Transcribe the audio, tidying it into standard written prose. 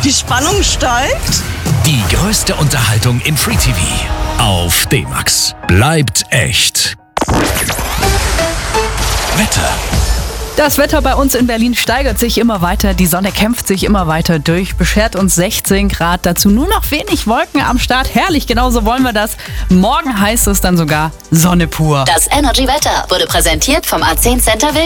Die Spannung steigt. Die größte Unterhaltung im Free TV auf D-Max. Bleibt echt. Wetter. Das Wetter bei uns in Berlin steigert sich immer weiter, die Sonne kämpft sich immer weiter durch, beschert uns 16 Grad, dazu nur noch wenig Wolken am Start. Herrlich, genauso wollen wir das. Morgen heißt es dann sogar Sonne pur. Das Energy Wetter wurde präsentiert vom A10 Center Will.